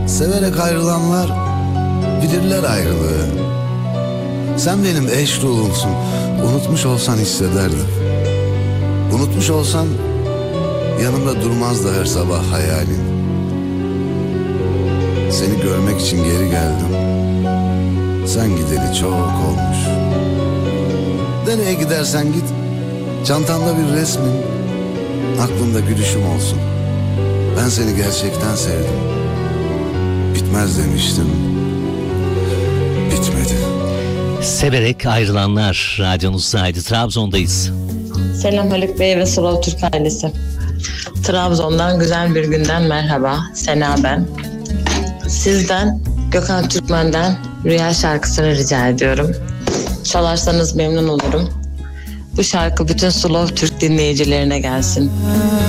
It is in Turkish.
Severek ayrılanlar bilirler ayrılığı. Sen benim eş ruhumsun. Unutmuş olsan hissederdim. Unutmuş olsan yanımda durmazdı her sabah hayalin. Seni görmek için geri geldim. Sen gideli çok olmuş. Nereye gidersen git, çantanda bir resmin, aklımda gülüşüm olsun. Ben seni gerçekten sevdim. Bitmez demiştim, bitmedi. Severek ayrılanlar radyonuzdaydı. Trabzon'dayız. Selam Haluk Bey ve Slow Türk ailesi. Trabzon'dan güzel bir günden merhaba. Sena ben. Sizden Gökhan Türkmen'den Rüya şarkısını rica ediyorum. Çalarsanız memnun olurum. Bu şarkı bütün Slow Türk dinleyicilerine gelsin.